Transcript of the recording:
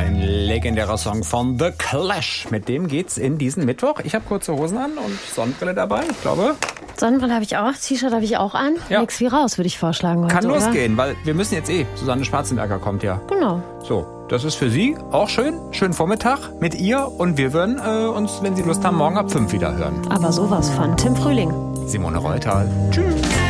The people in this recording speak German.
Ein legendärer Song von The Clash. Mit dem geht's in diesen Mittwoch. Ich habe kurze Hosen an und Sonnenbrille dabei, ich glaube. Sonnenbrille habe ich auch, T-Shirt habe ich auch an. Ja. Nix wie raus, würde ich vorschlagen heute, Kann losgehen, oder? weil wir müssen jetzt Susanne Schwarzenberger kommt ja. Genau. So, das ist für Sie auch schön. Schönen Vormittag mit ihr. Und wir würden uns, wenn Sie Lust haben, morgen ab 5 wieder hören. Aber sowas von Tim Frühling. Simone Reutal. Tschüss.